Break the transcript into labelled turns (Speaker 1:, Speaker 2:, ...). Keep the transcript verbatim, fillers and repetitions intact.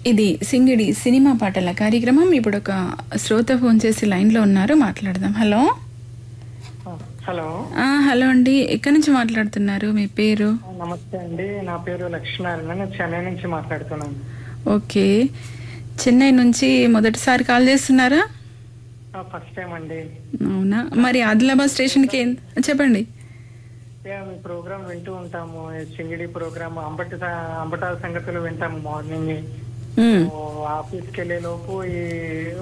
Speaker 1: ఇది సింగిడి సినిమా పాటల కార్యక్రమం. ఇప్పుడు ఒక శ్రోత ఫోన్ చేసి లైన్లో ఉన్నారు, మాట్లాడదాం. హలో
Speaker 2: హలో
Speaker 1: ఆ, హలో అండి, ఎక్కడి నుంచి మాట్లాడుతున్నారు? మీ పేరు?
Speaker 2: నమస్తే అండి, నా పేరు లక్ష్మీనారాయణ, నేను చెన్నై నుంచి మాట్లాడుతున్నాను.
Speaker 1: ఓకే, చెన్నై నుంచి మొదటిసారి కాల్ చేస్తున్నారా?
Speaker 2: ఫస్ట్ టైం అండి.
Speaker 1: అవునా, మరి ఆదిలాబాద్ స్టేషన్కి ఏం- చెప్పండి.
Speaker 2: యా, మీ ప్రోగ్రామ్ వింటూ ఉంటాము, సింగిడి ప్రోగ్రామ్ అంబటి అంబటాల సంగతులు వింటాము మార్నింగ్.
Speaker 1: మ్మ్.
Speaker 2: ఆఫీస్కి వెళ్ళే లోపు ఈ